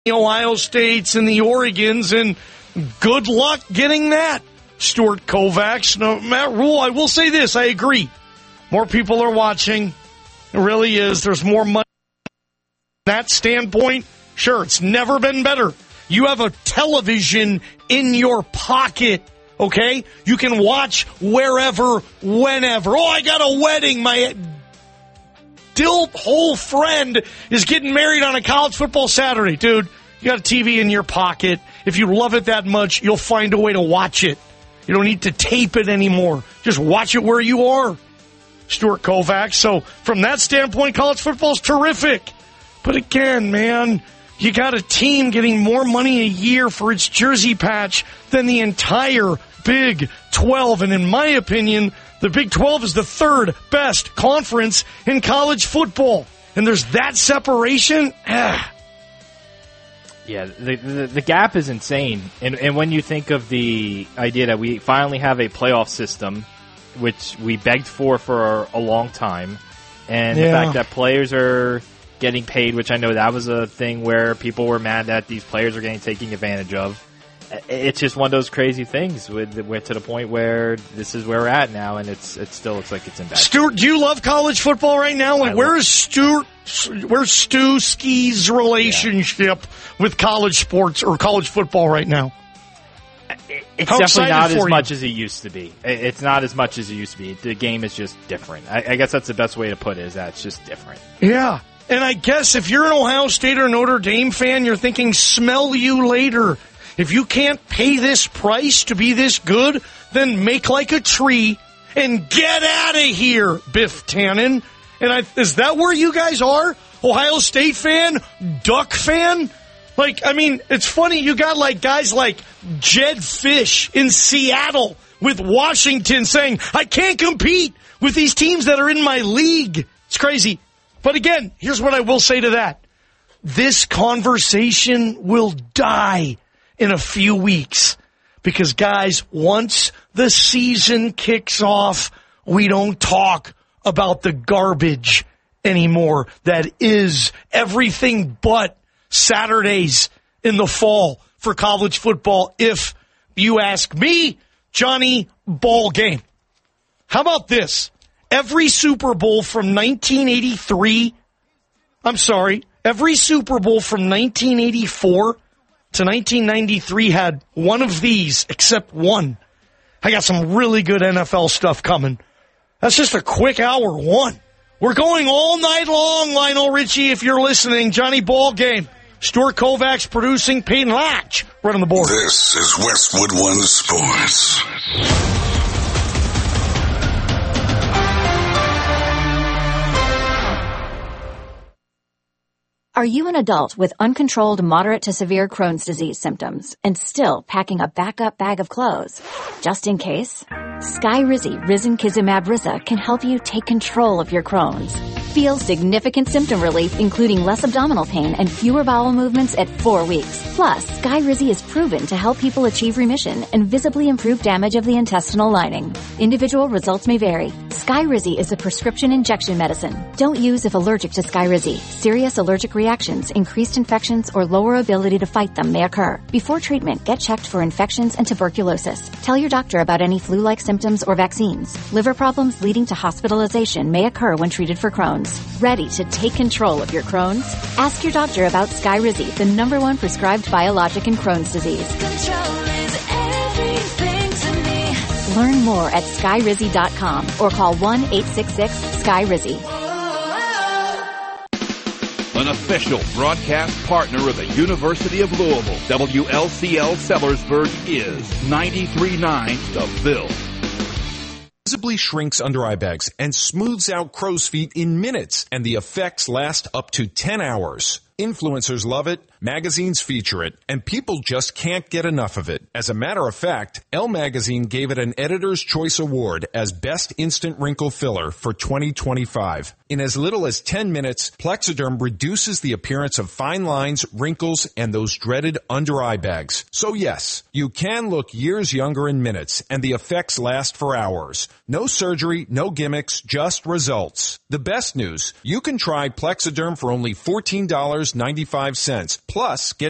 the Ohio States and the Oregons, and good luck getting that, Stuart Kovacs. No, Matt Rule, I will say this, I agree. More people are watching. It really is. There's more money. That standpoint, sure, it's never been better. You have a television in your pocket, okay? You can watch wherever, whenever. Oh, I got a wedding. My whole friend is getting married on a college football Saturday. Dude, you got a TV in your pocket. If you love it that much, you'll find a way to watch it. You don't need to tape it anymore. Just watch it where you are, Stuart Kovacs. So from that standpoint, college football is terrific. But again, man, you got a team getting more money a year for its jersey patch than the entire Big 12. And in my opinion, the Big 12 is the third best conference in college football. And there's that separation. Yeah, the gap is insane. And when you think of the idea that we finally have a playoff system, which we begged for a long time, and the fact that players are getting paid, which I know that was a thing where people were mad that these players are getting taken advantage of. It's just one of those crazy things. We're to the point where this is where we're at now, and it still looks like it's in bad. Stuart, do you love college football right now? Like, where's Stu Ski's relationship with college sports or college football right now? It's definitely not as much as it used to be. It's not as much as it used to be. The game is just different. I guess that's the best way to put it, is that it's just different. Yeah. And I guess if you're an Ohio State or Notre Dame fan, you're thinking, smell you later. If you can't pay this price to be this good, then make like a tree and get out of here, Biff Tannen. And is that where you guys are? Ohio State fan? Duck fan? Like, I mean, it's funny, you got like guys like Jed Fish in Seattle with Washington saying, I can't compete with these teams that are in my league. It's crazy. But again, here's what I will say to that. This conversation will die in a few weeks. Because, guys, once the season kicks off, we don't talk about the garbage anymore that is everything but Saturdays in the fall for college football. If you ask me, Johnny, ball game. How about this? Every Super Bowl from 1983, every Super Bowl from 1984 to 1993 had one of these, except one. I got some really good NFL stuff coming. That's just a quick hour one. We're going all night long, Lionel Richie, if you're listening. Johnny Ball Game. Stuart Kovacs producing, Peyton Latch running the board. This is Westwood One Sports. Are you an adult with uncontrolled moderate to severe Crohn's disease symptoms and still packing a backup bag of clothes? Just in case, Skyrizi Risankizumab Riza can help you take control of your Crohn's. Feel significant symptom relief, including less abdominal pain and fewer bowel movements at 4 weeks. Plus, Skyrizi is proven to help people achieve remission and visibly improve damage of the intestinal lining. Individual results may vary. Skyrizi is a prescription injection medicine. Don't use if allergic to Skyrizi. Serious allergic reactions, increased infections, or lower ability to fight them may occur. Before treatment, get checked for infections and tuberculosis. Tell your doctor about any flu-like symptoms or vaccines. Liver problems leading to hospitalization may occur when treated for Crohn's. Ready to take control of your Crohn's? Ask your doctor about Skyrizi, the #1 prescribed biologic in Crohn's disease. Control is everything to me. Learn more at Skyrizi.com or call 1-866-SKYRIZI. An official broadcast partner of the University of Louisville, WLCL Sellersburg is 93.9 The Ville. Visibly shrinks under eye bags and smooths out crow's feet in minutes, and the effects last up to 10 hours. Influencers love it, magazines feature it, and people just can't get enough of it. As a matter of fact, Elle Magazine gave it an Editor's Choice Award as Best Instant Wrinkle Filler for 2025. In as little as 10 minutes, Plexiderm reduces the appearance of fine lines, wrinkles, and those dreaded under eye bags. So yes, you can look years younger in minutes, and the effects last for hours. No surgery, no gimmicks, just results. The best news, you can try Plexiderm for only $14.95. Plus, get